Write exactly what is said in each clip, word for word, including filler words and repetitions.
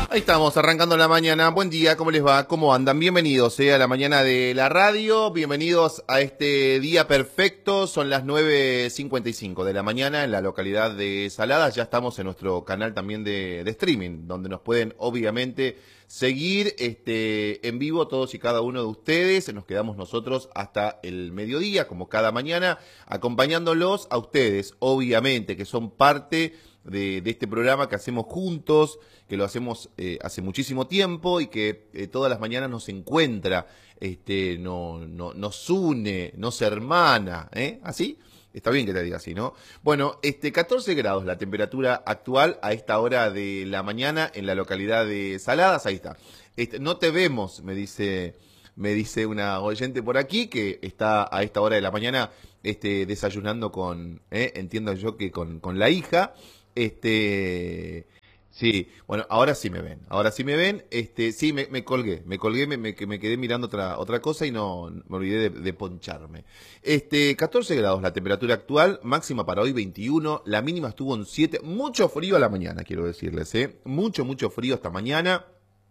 Ahí estamos, arrancando la mañana. Buen día, ¿cómo les va? ¿Cómo andan? Bienvenidos eh, a la mañana de la radio. Bienvenidos a este día perfecto. Son las nueve cincuenta y cinco de la mañana en la localidad de Saladas. Ya estamos en nuestro canal también de, de streaming, donde nos pueden obviamente seguir este, en vivo todos y cada uno de ustedes. Nos quedamos nosotros hasta el mediodía, como cada mañana, acompañándolos a ustedes, obviamente, que son parte de, de este programa que hacemos juntos, que lo hacemos eh, hace muchísimo tiempo y que eh, todas las mañanas nos encuentra, este, no, no, nos une, nos hermana, ¿eh? ¿Así? Está bien que te diga así, ¿no? Bueno, este, catorce grados la temperatura actual a esta hora de la mañana en la localidad de Saladas, ahí está. Este, no te vemos, me dice, me dice una oyente por aquí que está a esta hora de la mañana este, desayunando con, ¿eh? entiendo yo que con, con la hija, este... Sí, bueno, ahora sí me ven, ahora sí me ven, este, sí, me, me colgué, me colgué, me, me, me quedé mirando otra, otra cosa y no, me olvidé de, de poncharme. Este, catorce grados la temperatura actual, máxima para hoy veintiuno, la mínima estuvo en siete, mucho frío a la mañana, quiero decirles, eh, mucho, mucho frío esta mañana,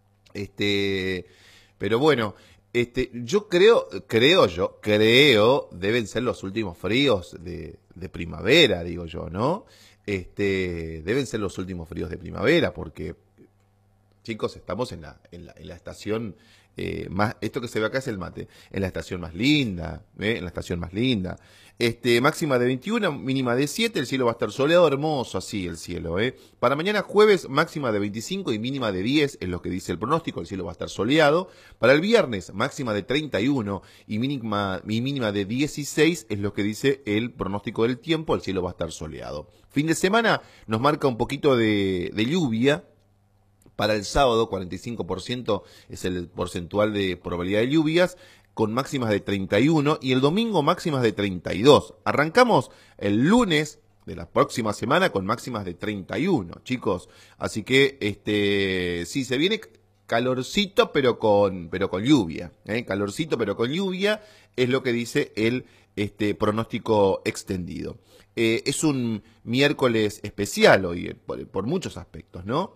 este, pero bueno, este, yo creo, creo yo, creo, deben ser los últimos fríos de, de primavera, digo yo, ¿no? Este, deben ser los últimos fríos de primavera, porque, chicos, estamos en la, en la, en la estación eh, más, esto que se ve acá es el mate, en la estación más linda, ¿eh? en la estación más linda. Este, máxima de veintiuno, mínima de siete, el cielo va a estar soleado, hermoso así el cielo, ¿eh? Para mañana jueves, máxima de veinticinco y mínima de diez, es lo que dice el pronóstico, el cielo va a estar soleado. Para el viernes, máxima de treinta y uno y mínima, y mínima de dieciséis, es lo que dice el pronóstico del tiempo, el cielo va a estar soleado. Fin de semana nos marca un poquito de, de lluvia. Para el sábado, cuarenta y cinco por ciento es el porcentual de probabilidad de lluvias, con máximas de treinta y uno, y el domingo máximas de treinta y dos. Arrancamos el lunes de la próxima semana con máximas de treinta y uno, chicos. Así que, este, sí, se viene calorcito, pero con, pero con lluvia. ¿eh? Calorcito, pero con lluvia, es lo que dice el este, pronóstico extendido. Eh, es un miércoles especial hoy, por, por muchos aspectos, ¿no?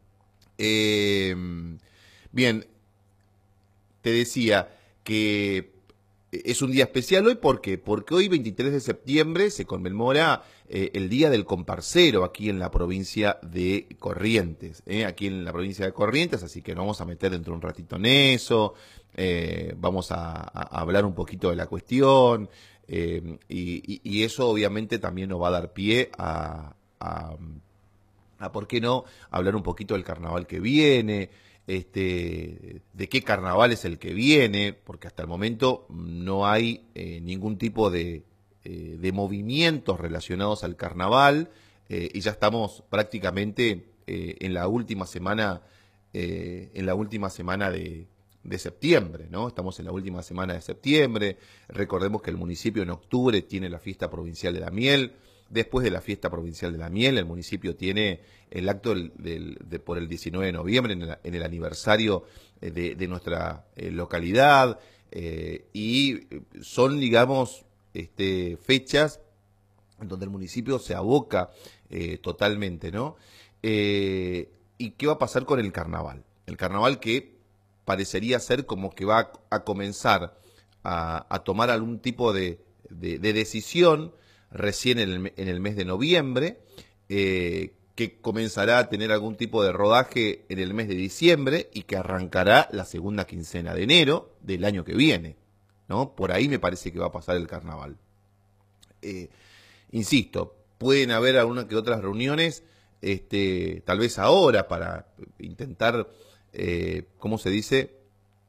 Eh, bien, te decía que es un día especial hoy, ¿por qué? Porque hoy, veintitrés de septiembre, se conmemora eh, el Día del Comparsero aquí en la provincia de Corrientes, ¿eh? aquí en la provincia de Corrientes, así que nos vamos a meter dentro de un ratito en eso, eh, vamos a, a hablar un poquito de la cuestión, eh, y, y, y eso obviamente también nos va a dar pie a... a a por qué no hablar un poquito del carnaval que viene, este, de qué carnaval es el que viene, porque hasta el momento no hay eh, ningún tipo de, eh, de movimientos relacionados al carnaval, eh, y ya estamos prácticamente eh, en la última semana, eh, en la última semana de, de septiembre, ¿no? Estamos en la última semana de septiembre. Recordemos que el municipio en octubre tiene la fiesta provincial de la miel. Después de la fiesta provincial de la miel, el municipio tiene el acto del, del, de, por el diecinueve de noviembre, en el, en el aniversario de, de nuestra eh, localidad, eh, y son, digamos, este, fechas en donde el municipio se aboca eh, totalmente, ¿no? Eh, ¿Y qué va a pasar con el carnaval? El carnaval que parecería ser como que va a, a comenzar a, a tomar algún tipo de, de, de decisión recién en el, en el mes de noviembre, eh, que comenzará a tener algún tipo de rodaje en el mes de diciembre y que arrancará la segunda quincena de enero del año que viene, ¿no? Por ahí me parece que va a pasar el carnaval. Eh, insisto, pueden haber algunas que otras reuniones, este, tal vez ahora, para intentar, eh, ¿cómo se dice?,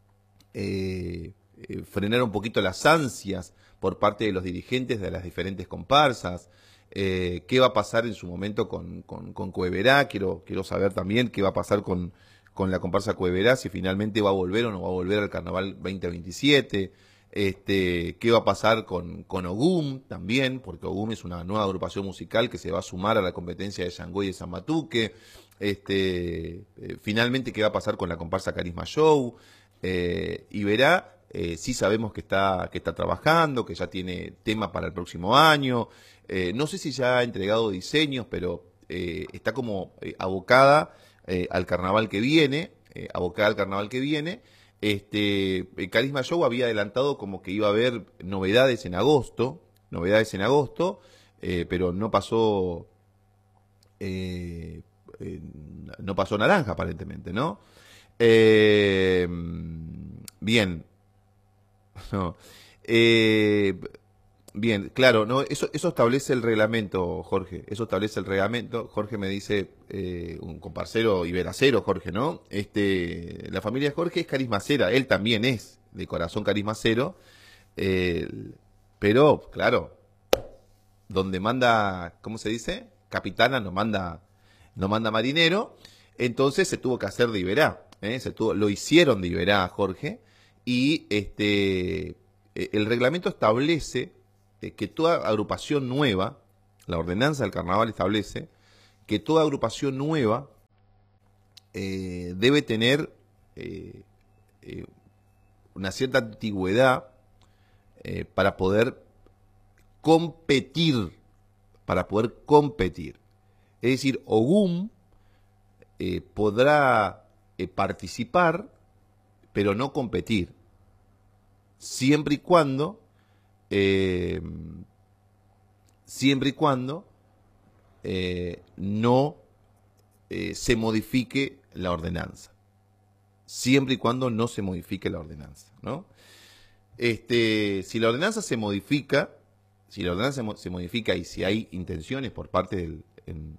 eh, eh, frenar un poquito las ansias por parte de los dirigentes de las diferentes comparsas. Eh, ¿Qué va a pasar en su momento con, con, con Cueverá? Quiero, quiero saber también qué va a pasar con, con la comparsa Cueverá, si finalmente va a volver o no va a volver al Carnaval veinte veintisiete. Este, ¿Qué va a pasar con, con Ogum también? Porque Ogum es una nueva agrupación musical que se va a sumar a la competencia de Yangoy y de San Matuque. Este, eh, finalmente, ¿qué va a pasar con la comparsa Carisma Show? Eh, y verá. Eh, sí sabemos que está, que está trabajando, que ya tiene tema para el próximo año. Eh, no sé si ya ha entregado diseños, pero eh, está como eh, abocada eh, al carnaval que viene, eh, abocada al carnaval que viene. Este, el Carisma Show había adelantado como que iba a haber novedades en agosto, novedades en agosto, eh, pero no pasó, eh, eh, no pasó naranja aparentemente, ¿no? Eh, bien, no. Eh, Bien, claro, no, eso, eso establece el reglamento, Jorge. Eso establece el reglamento. Jorge me dice, eh, un comparcero y veracero, Jorge, ¿no? Este, la familia de Jorge es carismacera, él también es de corazón carismacero, eh, pero, claro, donde manda, ¿cómo se dice? Capitana no manda, no manda marinero, entonces se tuvo que hacer de Iberá, ¿eh? Se tuvo, lo hicieron de Iberá, Jorge, y este, eh, el reglamento establece eh, que toda agrupación nueva, la ordenanza del carnaval establece que toda agrupación nueva eh, debe tener eh, eh, una cierta antigüedad eh, para poder competir, para poder competir. Es decir, Ogún eh, podrá eh, participar, pero no competir, siempre y cuando, eh, siempre y cuando eh, no eh, se modifique la ordenanza, siempre y cuando no se modifique la ordenanza, ¿no? Este, si la ordenanza se modifica, si la ordenanza se, se modifica y si hay intenciones por parte del en,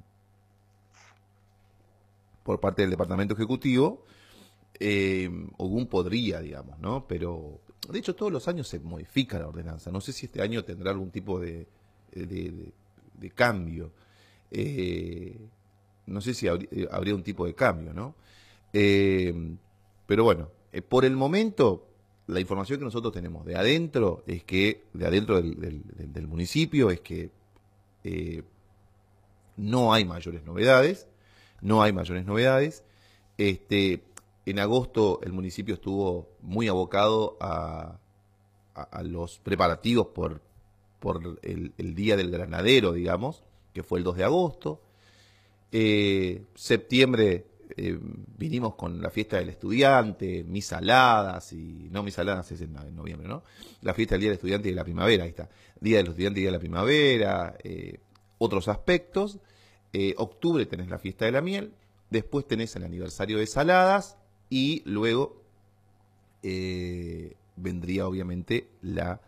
por parte del Departamento Ejecutivo, eh, Ogún podría, digamos, ¿no? Pero, de hecho, todos los años se modifica la ordenanza. No sé si este año tendrá algún tipo de, de, de, de cambio. Eh, no sé si habría, habría un tipo de cambio, ¿no? Eh, pero bueno, eh, por el momento, la información que nosotros tenemos de adentro es que, de adentro del, del, del municipio, es que eh, no hay mayores novedades, no hay mayores novedades. Este, en agosto el municipio estuvo muy abocado a, a, a los preparativos por, por el, el Día del Granadero, digamos, que fue el dos de agosto. Eh, septiembre eh, vinimos con la fiesta del estudiante, misaladas, y no misaladas es en, en noviembre, ¿no? La fiesta del Día del Estudiante y de la Primavera, ahí está. Día del Estudiante y Día de la Primavera, eh, otros aspectos. Eh, octubre tenés la fiesta de la miel, después tenés el aniversario de Saladas y luego eh, vendría obviamente la